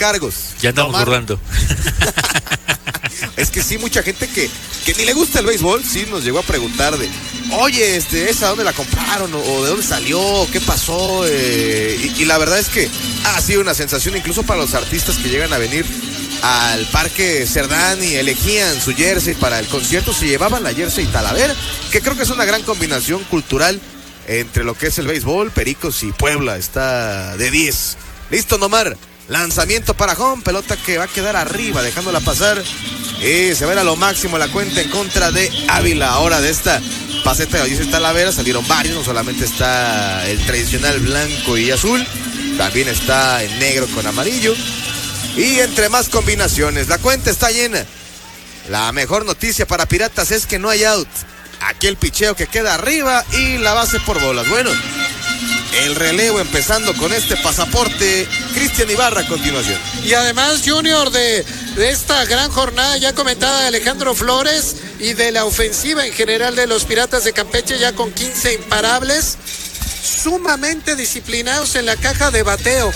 cargos. Ya andamos burlando. Es que sí, mucha gente que ni le gusta el béisbol, sí nos llegó a preguntar de, oye, ¿esa dónde la compraron? ¿O de dónde salió? ¿Qué pasó? Y la verdad es que ha sido una sensación incluso para los artistas que llegan a venir al Parque Cerdán y elegían su jersey para el concierto, se llevaban la jersey Talavera, que creo que es una gran combinación cultural entre lo que es el béisbol, Pericos y Puebla. Está de 10. Listo, Nomar. Lanzamiento para home, pelota que va a quedar arriba, dejándola pasar. Y se va a ir a lo máximo la cuenta en contra de Ávila. Ahora de esta faceta de dice Talavera salieron varios, no solamente está el tradicional blanco y azul, también está en negro con amarillo. Y entre más combinaciones, la cuenta está llena. La mejor noticia para Piratas es que no hay out. Aquí el picheo que queda arriba y la base por bolas. Bueno, el relevo empezando con este pasaporte. Cristian Ibarra a continuación. Y además, Junior, de esta gran jornada ya comentada de Alejandro Flores y de la ofensiva en general de los Piratas de Campeche, ya con 15 imparables, sumamente disciplinados en la caja de bateo,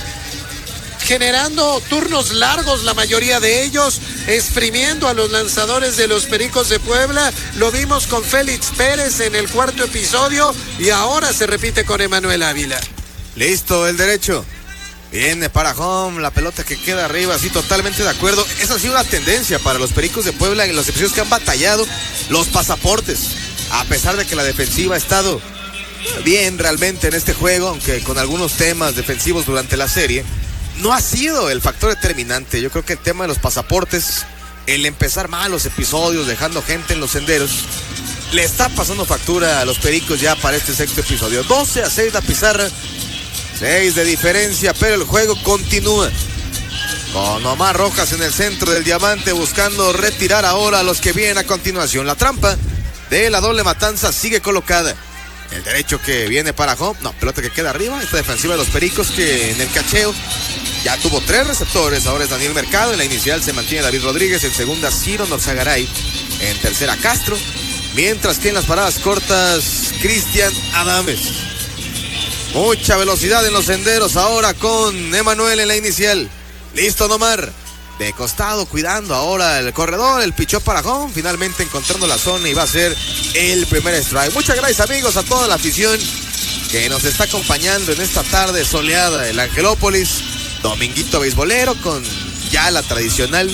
generando turnos largos, la mayoría de ellos, exprimiendo a los lanzadores de los Pericos de Puebla. Lo vimos con Félix Pérez en el cuarto episodio y ahora se repite con Emanuel Ávila. Listo, el derecho. Viene para home, la pelota que queda arriba, sí, totalmente de acuerdo. Esa ha sido una tendencia para los Pericos de Puebla en los episodios que han batallado los pasaportes. A pesar de que la defensiva ha estado bien realmente en este juego, aunque con algunos temas defensivos durante la serie, no ha sido el factor determinante. Yo creo que el tema de los pasaportes, el empezar mal los episodios, dejando gente en los senderos, le está pasando factura a los Pericos ya para este sexto episodio. 12-6 la pizarra, 6 de diferencia, pero el juego continúa. Con Omar Rojas en el centro del diamante, buscando retirar ahora a los que vienen a continuación. La trampa de la doble matanza sigue colocada. El derecho que viene para home, no, pelota que queda arriba. Esta defensiva de los Pericos que en el cacheo ya tuvo 3 receptores. Ahora es Daniel Mercado. En la inicial se mantiene David Rodríguez. En segunda, Ciro Norzagaray. En tercera, Castro. Mientras que en las paradas cortas, Cristian Adames. Mucha velocidad en los senderos ahora con Emanuel en la inicial. Listo, Nomar. De costado, cuidando ahora el corredor, el pichó para home, finalmente encontrando la zona y va a ser el primer strike. Muchas gracias, amigos, a toda la afición que nos está acompañando en esta tarde soleada del Angelópolis. Dominguito beisbolero con ya la tradicional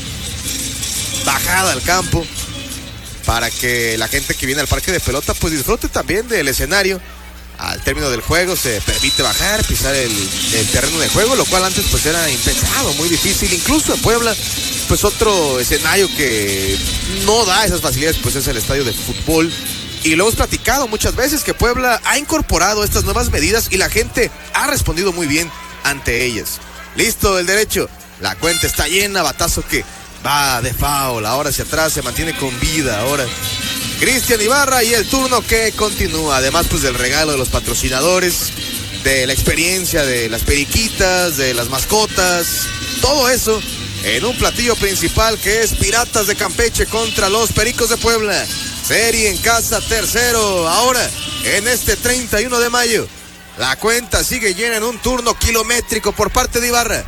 bajada al campo para que la gente que viene al parque de pelota pues disfrute también del escenario. Al término del juego se permite bajar, pisar el terreno de juego, lo cual antes pues era impensado, muy difícil. Incluso en Puebla, pues otro escenario que no da esas facilidades pues es el estadio de fútbol. Y lo hemos platicado muchas veces que Puebla ha incorporado estas nuevas medidas y la gente ha respondido muy bien ante ellas. Listo, el derecho, la cuenta está llena, batazo que va de foul, ahora hacia atrás, se mantiene con vida ahora Cristian Ibarra y el turno que continúa. Además pues del regalo de los patrocinadores, de la experiencia de las periquitas, de las mascotas, todo eso en un platillo principal que es Piratas de Campeche contra los Pericos de Puebla. Serie en casa, tercero ahora en este 31 de mayo. La cuenta sigue llena en un turno kilométrico por parte de Ibarra.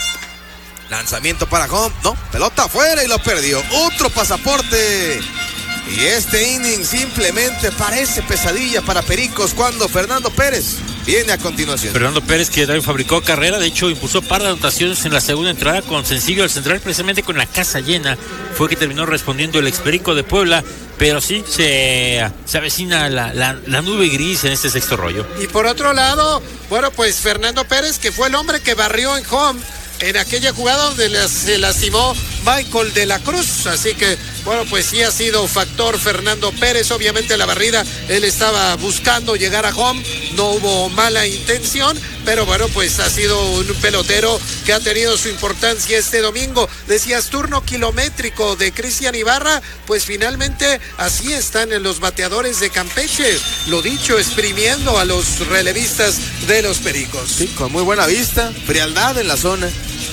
Lanzamiento para home, no, pelota afuera y lo perdió. Otro pasaporte. Y este inning simplemente parece pesadilla para Pericos cuando Fernando Pérez viene a continuación. Fernando Pérez, que también fabricó carrera, de hecho impulsó par de anotaciones en la segunda entrada con sencillo al central, precisamente con la casa llena. Fue que terminó respondiendo el experico de Puebla, pero sí se avecina la nube gris en este sexto rollo. Y por otro lado, bueno, pues Fernando Pérez, que fue el hombre que barrió en home en aquella jugada donde se lastimó Michael de la Cruz. Así que, bueno, pues sí ha sido factor Fernando Pérez. Obviamente la barrida, él estaba buscando llegar a home, no hubo mala intención, pero bueno, pues ha sido un pelotero que ha tenido su importancia este domingo. Decías turno kilométrico de Cristian Ibarra, pues finalmente así están en los bateadores de Campeche. Lo dicho, exprimiendo a los relevistas de los Pericos. Sí, con muy buena vista, frialdad en la zona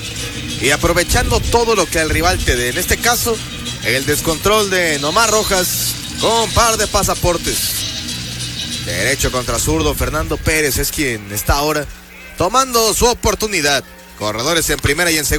y aprovechando todo lo que el rival te dé. En este caso, el descontrol de Omar Rojas con par de pasaportes. Derecho contra zurdo, Fernando Pérez es quien está ahora tomando su oportunidad. Corredores en primera y en segunda.